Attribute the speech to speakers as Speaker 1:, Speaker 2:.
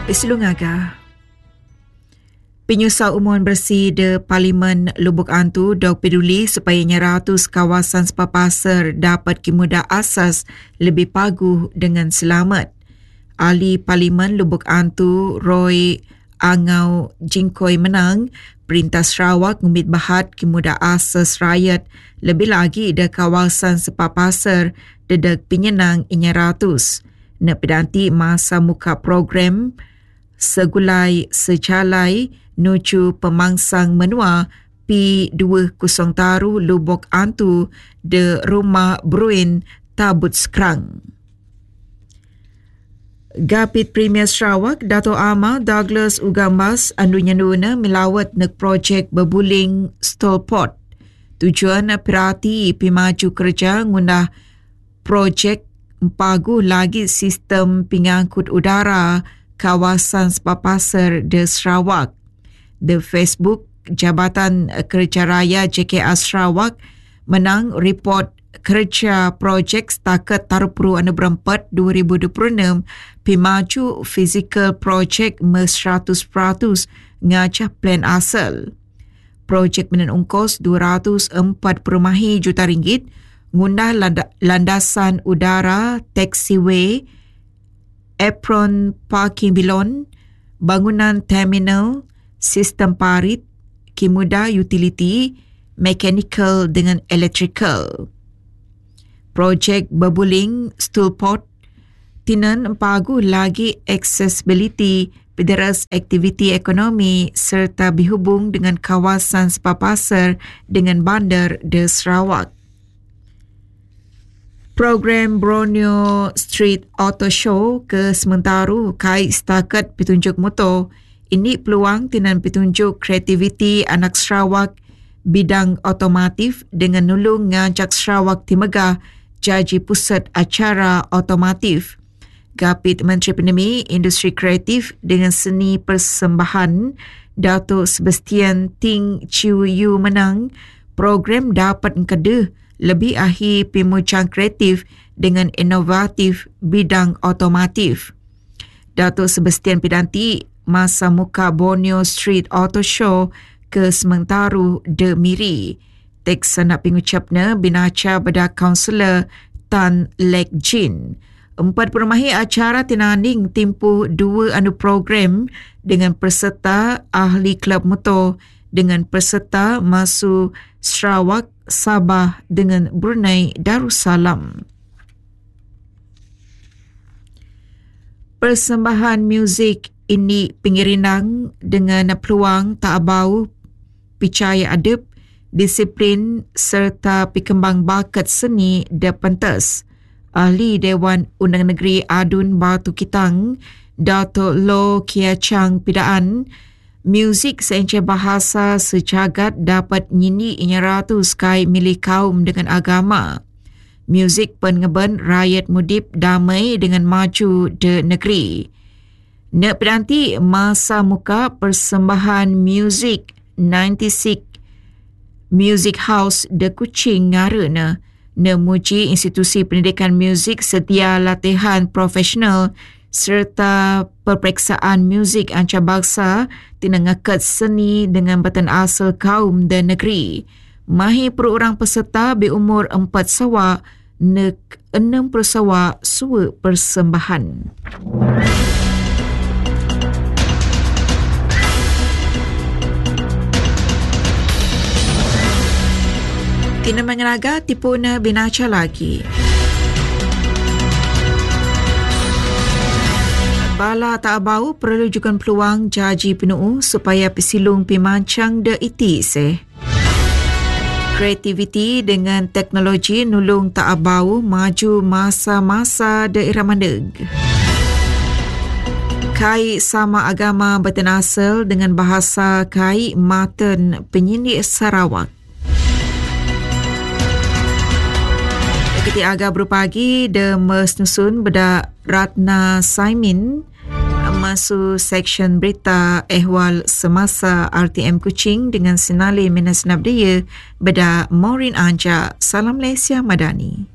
Speaker 1: Pesulungaga. Penyusah Umum Bersih de Parlimen Lubuk Antu dok peduli supaya 100 kawasan sepapasar dapat kemudah asas lebih paguh dengan selamat. Ahli Parlimen Lubuk Antu Roy Angau Jingkoi menang Perintah Sarawak ngumit bahat kemudah asas rakyat lebih lagi de kawasan sepapasar dedek penyenang 100. Nak pedanti masa muka program segulai secalai nuju pemangsang menua P20 Taru Lubuk Antu de Rumah Bruin Tabut Skrang. Gapit Premier Sarawak Dato' Amar Douglas Ugambas andunya nuna melawat nek projek berbuling Stolpot. Tujuan perhati pimaju kerja ngundah projek paguh lagi sistem pengangkut udara kawasan sepapasar de Sarawak. The Facebook Jabatan Kerja Raya JKR Sarawak menang report kerja projek setakat Tarupru Anu Berempat 2026 pimaju physical projek 100% ngacah plan asal. Projek menen ungkos 240 juta ringgit ngundah landasan udara, taxiway, apron parking bilon, bangunan terminal, sistem parit, kemudah utility, mechanical dengan electrical. Projek berbuling Stolpot tinan paguh lagi accessibility pederas aktiviti ekonomi serta berhubung dengan kawasan sepapasar dengan bandar de Sarawak. Program Borneo Street Auto Show ke sementara kait setakat petunjuk motor. Ini peluang tinan petunjuk kreativiti anak Sarawak bidang otomotif dengan nulung ngajak Sarawak Timegah jadi pusat acara otomotif. Gapit Menteri Penemi Industri Kreatif dengan seni persembahan Dato' Sebastian Ting Chiu Yu menang program dapat keduh lebih ahli pemujang kreatif dengan inovatif bidang otomotif. Dato' Sebastian Pidanti masa muka Borneo Street Auto Show ke sementara de Miri. Teks nak pengucapnya binaca pada kaunselor Tan Lek Jin. 4 permahi acara tinanding timpuh 2 anu program dengan peserta ahli kelab motor dengan peserta masuk Sarawak, Sabah dengan Brunei Darussalam. Persembahan muzik ini pengirinang dengan peluang tak bau, percaya adab, disiplin serta pikembang bakat seni dan pentas. Ahli Dewan Undang Negeri Adun Batu Kitang, Dato' Lo Kia Chang Pidaan, muzik seencah bahasa sejagat dapat nyini 100 kai milik kaum dengan agama. Muzik pengeban rakyat mudip damai dengan maju de negeri. Nak pedanti masa muka persembahan muzik 96 Music House de Kuching ngarana memuji institusi pendidikan muzik sedia latihan profesional serta perperiksaan muzik antarabangsa tinangakat seni dengan batan asal kaum dan negeri. Mahir perorang peserta berumur 4 sawa nek 60 sawa sua persembahan. Tina mengeraga tipuna binaca lagi. Bala tak bau perlu juga peluang jaji penuh supaya pesilung pimancang de iti seh. Kreativiti dengan teknologi nulung tak bau maju masa-masa de iramandeg. Kai sama agama bertenasal dengan bahasa kai maten penyindik Sarawak. Keti agak berpagi de mesnusun beda Ratna Saimin masuk seksyen berita ehwal semasa RTM Kuching dengan Sinali Minas Nabdaya beda Maureen Anja. Salam Malaysia Madani.